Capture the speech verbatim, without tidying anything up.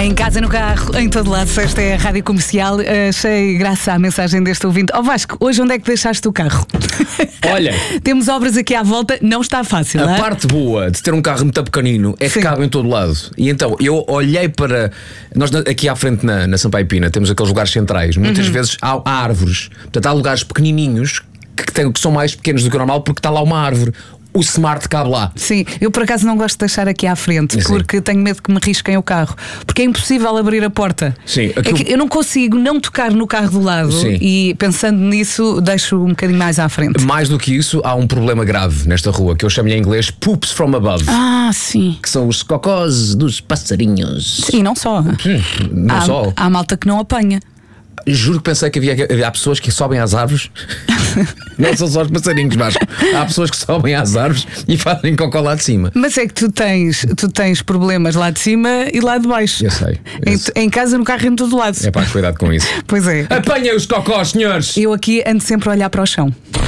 Em casa, no carro, em todo lado, esta é a Rádio Comercial. Achei graça à mensagem deste ouvinte. Ó Vasco, hoje onde é que deixaste o carro? Olha, temos obras aqui à volta, não está fácil. A não é? parte boa de ter um carro muito pequenino é que Sim. cabe em todo lado. E então eu olhei para. Nós aqui à frente na, na Sampaio Pina temos aqueles lugares centrais. Muitas Uhum. vezes há, há árvores. Portanto, há lugares pequenininhos que, tem, que são mais pequenos do que o normal porque está lá uma árvore. O Smart cabe lá. Sim, eu por acaso não gosto de deixar aqui à frente, Sim. porque tenho medo que me risquem o carro. Porque é impossível abrir a porta. Sim, É aquilo- que eu não consigo não tocar no carro do lado. Sim. E pensando nisso, deixo um bocadinho mais à frente. Mais do que isso, há um problema grave nesta rua que eu chamo em inglês poops from above. Ah, sim. Que são os cocós dos passarinhos. E não só. Não há, só. há malta que não apanha. Juro que pensei que havia, havia há pessoas que sobem às árvores. Não são só os passarinhos, Vasco. Há pessoas que sobem às árvores e fazem cocó lá de cima. Mas é que tu tens, tu tens problemas lá de cima e lá de baixo. Eu sei. eu Em, sei. em casa, no carro, em todo lado. É pá, cuidado com isso. Pois é. Apanhem os cocós, senhores! Eu aqui ando sempre a olhar para o chão.